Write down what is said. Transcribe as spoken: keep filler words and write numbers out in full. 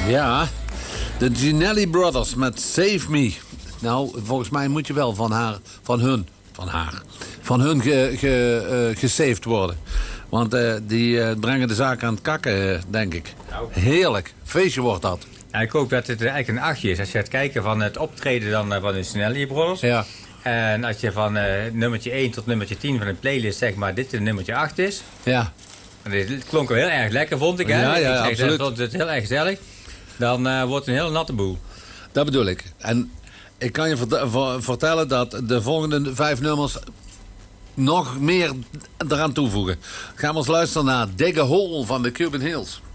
Ja, de Ginelli Brothers met Save Me. Nou, volgens mij moet je wel van haar, van hun, van haar, van hun ge, ge, uh, gesaved worden. Want uh, die uh, brengen de zaak aan het kakken, uh, denk ik. Nou. Heerlijk. Feestje wordt dat. Ja, ik hoop dat het eigenlijk een achtje is. Als je gaat kijken van het optreden dan, uh, van de Ginelli Brothers. Ja. En als je van uh, nummertje één tot nummertje tien van de playlist zeg maar dit de nummertje acht is. Ja. En dit klonk wel heel erg lekker, vond ik. Hè? Ja, ja, ik absoluut. Ik vond het heel erg gezellig. Dan uh, wordt het een hele natte boel. Dat bedoel ik. En ik kan je vert- ver- vertellen dat de volgende vijf nummers nog meer eraan toevoegen. Gaan we eens luisteren naar Dig a Hole van de Cuban Hills.